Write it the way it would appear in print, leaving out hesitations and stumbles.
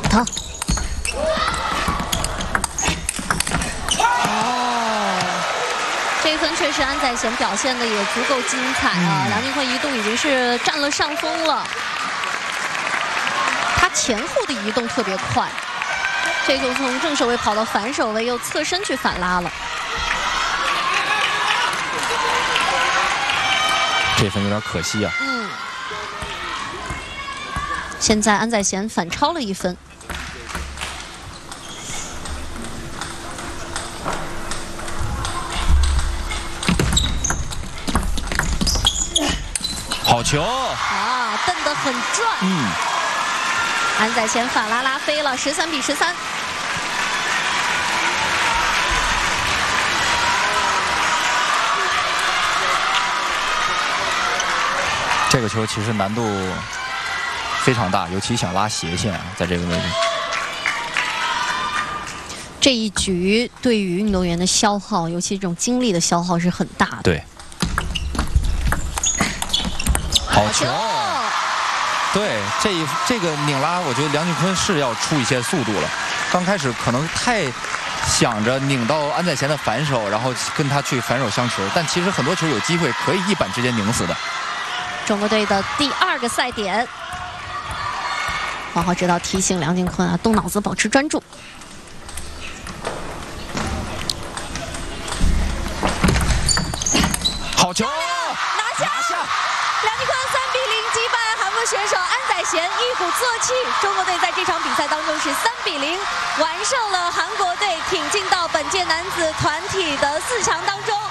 他。哦，这一分确实安宰贤表现的也足够精彩啊！梁靖昆一度已经是占了上风了，他前后的移动特别快，这就从正手位跑到反手位，又侧身去反拉了。 这分有点可惜啊。 现在安宰贤反超了1分。 好球！ 啊，蹬得很转。安宰贤反拉拉飞了，13比13。 这个球其实难度非常大，尤其想拉斜线啊，在这个位置。 这一局对于运动员的消耗，尤其这种精力的消耗是很大的。 对。好球！对，这个拧拉，我觉得梁靖昆是要出一些速度了。刚开始可能太想着拧到安宰贤的反手，然后跟他去反手相持，但其实很多球有机会可以一板之间拧死的。 中国队的第2个赛点，王皓指导提醒梁靖昆啊，动脑子，保持专注。 好球！ 拿下！梁靖昆3比0击败韩国选手安宰贤，一鼓作气，中国队在这场比赛当中是3比0完胜了韩国队，挺进到本届男子团体的4强当中。